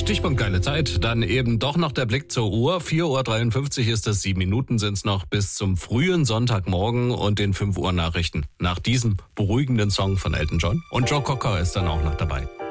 Stichpunkt geile Zeit. Dann eben doch noch der Blick zur Uhr. 4:53 Uhr ist es, 7 Minuten sind es noch bis zum frühen Sonntagmorgen und den 5 Uhr Nachrichten. Nach diesem beruhigenden Song von Elton John. Und Joe Cocker ist dann auch noch dabei.